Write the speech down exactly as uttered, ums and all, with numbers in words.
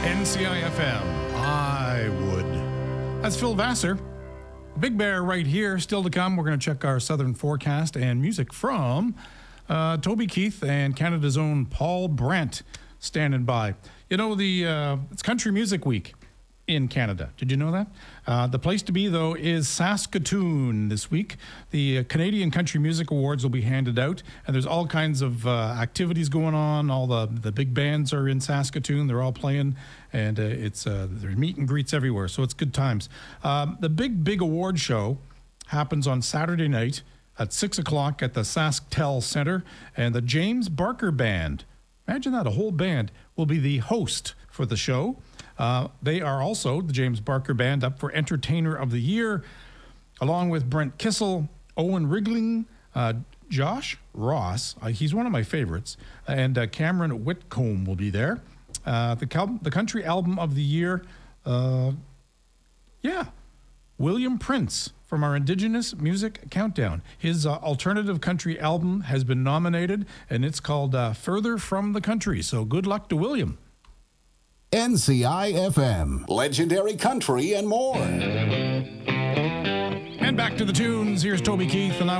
N C I F M, I would. That's Phil Vassar. Big Bear right here. Still to come, we're going to check our southern forecast and music from uh, Toby Keith and Canada's own Paul Brandt standing by. You know, the uh, it's Country Music Week in Canada. Did you know that? Uh, the place to be, though, is Saskatoon this week. The uh, Canadian Country Music Awards will be handed out, and there's all kinds of uh, activities going on. All the, the big bands are in Saskatoon. They're all playing, and uh, it's uh, there's meet and greets everywhere, so it's good times. Um, the big, big award show happens on Saturday night at six o'clock at the SaskTel Centre, and the James Barker Band, imagine that, a whole band, will be the host for the show. Uh, they are also, the James Barker Band, up for Entertainer of the Year, along with Brent Kissel, Owen Rigling, uh, Josh Ross, uh, he's one of my favorites, and uh, Cameron Whitcomb will be there. Uh, the, cal- the Country Album of the Year, uh, yeah, William Prince from our Indigenous Music Countdown. His uh, alternative country album has been nominated, and it's called uh, Further From the Country, so good luck to William. N C I F M, legendary country and more. And back to the tunes. Here's Toby Keith, and I